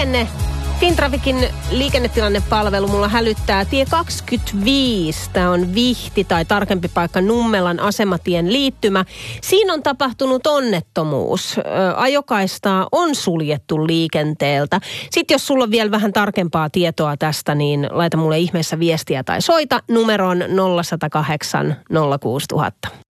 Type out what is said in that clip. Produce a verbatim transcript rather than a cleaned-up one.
liikenne. Fintrafikin liikennetilannepalvelu mulla hälyttää tie kaksikymmentäviisi. Tämä on Vihti tai tarkempi paikka Nummelan asematien liittymä. Siinä on tapahtunut onnettomuus. Ö, ajokaistaa on suljettu liikenteeltä. Sitten jos sulla on vielä vähän tarkempaa tietoa tästä, niin laita mulle ihmeessä viestiä tai soita numeroon nolla yksi nolla kahdeksan nolla kuusi nolla nolla nolla.